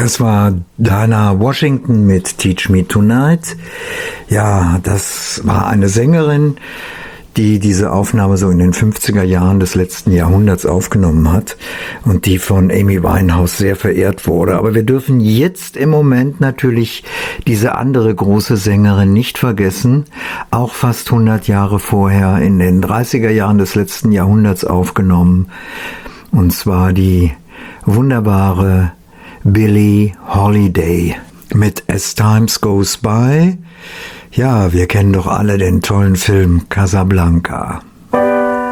Das war Dinah Washington mit Teach Me Tonight. Ja, das war eine Sängerin, die diese Aufnahme so in den 50er Jahren des letzten Jahrhunderts aufgenommen hat und die von Amy Winehouse sehr verehrt wurde. Aber wir dürfen jetzt im Moment natürlich diese andere große Sängerin nicht vergessen, auch fast 100 Jahre vorher in den 30er Jahren des letzten Jahrhunderts aufgenommen, und zwar die wunderbare Billie Holiday mit As Times Goes By. Ja, wir kennen doch alle den tollen Film Casablanca.